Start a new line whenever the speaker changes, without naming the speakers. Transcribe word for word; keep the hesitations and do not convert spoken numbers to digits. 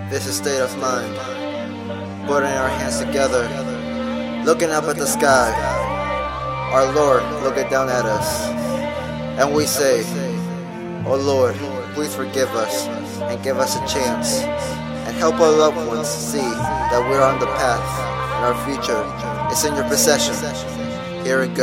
This is state of mind. Putting our hands together, looking up at the sky. Our Lord looking down at us. And we say, "Oh Lord, please forgive us and give us a chance. And help our loved ones see that we're on the path and our future is in your possession." Here it goes.